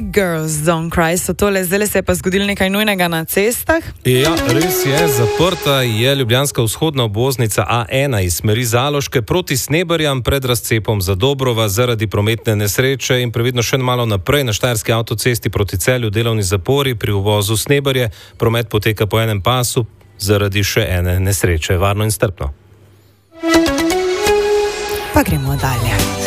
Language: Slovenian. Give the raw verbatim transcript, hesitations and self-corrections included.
Girls Don't Cry so tole, zdaj se je pa zgodilo nekaj nujnega na cestah. Ja, res je, zaprta je ljubljanska vzhodna obvoznica A ena iz smeri Zaloške proti Sneberjam pred razcepom Zadobrova zaradi prometne nesreče in previdno še malo naprej na Štajerski avtocesti proti Celju delovni zapori pri uvozu Sneberje. Promet poteka po enem pasu zaradi še ene nesreče. Varno in strpno. Pa gremo dalje.